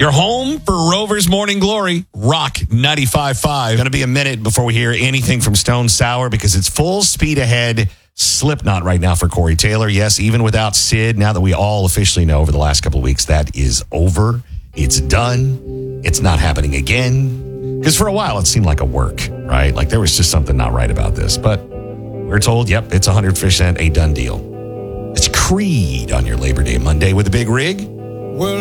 Your home for Rover's Morning Glory, Rock 95.5. Going to be a minute before we hear anything from Stone Sour because it's full speed ahead. Slipknot right now for Corey Taylor. Yes, even without Sid, now that we all officially know over the last couple of weeks, that is over. It's done. It's not happening again. Because for a while, it seemed like a work, right? Like there was just something not right about this. But we're told, yep, it's 100% a done deal. It's Creed on your Labor Day Monday with a big rig.